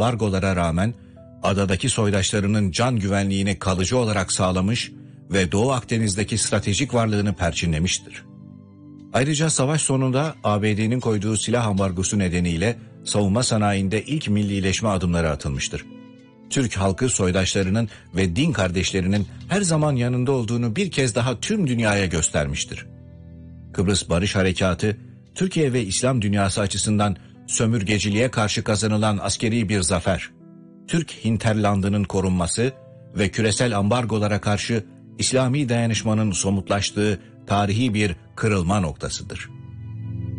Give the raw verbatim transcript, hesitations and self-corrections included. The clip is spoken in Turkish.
ambargolara rağmen adadaki soydaşlarının can güvenliğini kalıcı olarak sağlamış ve Doğu Akdeniz'deki stratejik varlığını perçinlemiştir. Ayrıca savaş sonunda A B D'nin koyduğu silah ambargosu nedeniyle savunma sanayinde ilk millileşme adımları atılmıştır. Türk halkı soydaşlarının ve din kardeşlerinin her zaman yanında olduğunu bir kez daha tüm dünyaya göstermiştir. Kıbrıs Barış Harekatı, Türkiye ve İslam dünyası açısından sömürgeciliğe karşı kazanılan askeri bir zafer, Türk hinterlandının korunması ve küresel ambargolara karşı İslami dayanışmanın somutlaştığı tarihi bir kırılma noktasıdır.